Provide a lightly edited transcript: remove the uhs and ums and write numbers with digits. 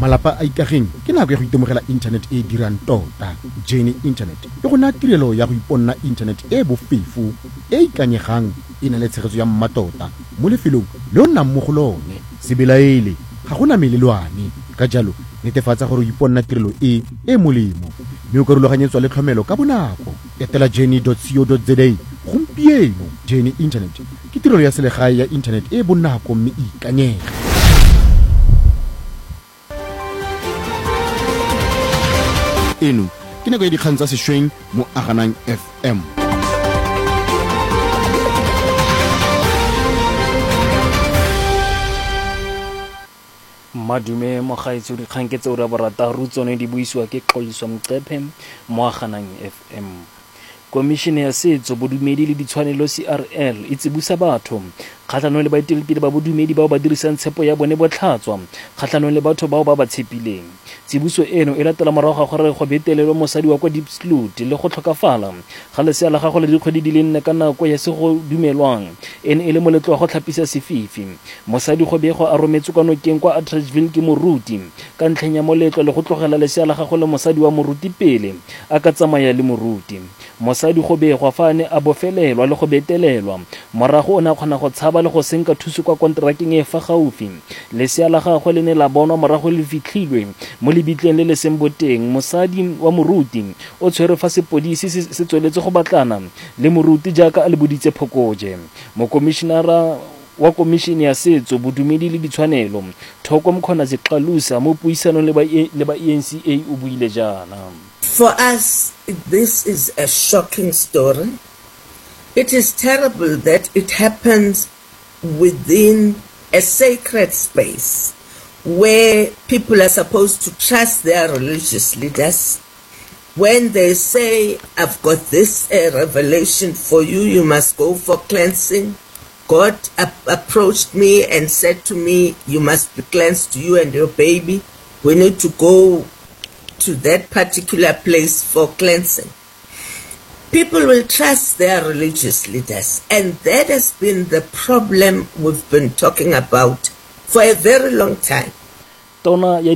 malapa a ikageng ke nako ya go itemogela internet e dirang tota. Journey Internet e go naya tirelo ya go iponna internet e bofefo e ikanyegang e na le tshegetso ya mmatota mo lefelong le o nnang mo go lone. Se belaele ga gona melelwane, ka jalo netefatsa gore o iponna tirelo e molemo mme o ka rulaganyetswa le tlhomelo ka bonako. Etela journey.co.za gompieno. Journey Internet ke tirelo ya selegae ya internet e bonako mme e ikanyega. Eno ke nako ya dikgang tsa sešweng mo Aganang FM. Madume mogaetsi dikgang ke tseo ra borata rutsone di buisiwa ke Qoliswa Mqephe mo Aganang FM. Komishene ya setso bodumedi le ditshwanelo CRL e tsibusa batho kgatlhanong le baeteledipele ba bodumedi bao ba dirisang tshepo ya bone botlhatswa kgatlhanong le batho bao ba ba tshepileng. Tsibuso eno e latela morago ga gore go betelelwa mosadi wa kwa Diepsloot le go tlhokafala ga lesea la gagwe le dikgwedi di le 4 ka nako ya se go dumelwang ene e le moletlo wa go tlhapisa sefifi. Mosadi go bego a rometswe kwa nokeng kwa Atteridgeville ke moruti ka ntlheng ya moletlo le go tlogela lesea la gagwe le mosadi wa moruti pele a ka tsamaya le moruti. Mosadi go begwa fa ne a bofelelwa le go betelelwa morago o ne a kgona go tshaba le go senka thuso kwa kontrakeng e fa gaufi. Lesea la gagwe le ne la bonwa morago le fitlhilwe mo lebitleng le le seng boteng. Mosadi wa moruti o tshwere fa sepodisi se tsweletse go batlana le moruti jaaka a le boditse phokoje. Mokomishenara wa komishene ya setso bodumedi le ditshwanelo Thoko Mkhwanazi-Xalusa mo puisanong le ba ENCA o buile jana. For us, this is a shocking story. It is terrible that it happens within a sacred space where people are supposed to trust their religious leaders. When they say, I've got this revelation for you, you must go for cleansing. God approached me and said to me, you must be cleansed, you and your baby. We need to go to that particular place for cleansing. People will trust their religious leaders, and that has been the problem we've been talking about for a very long time.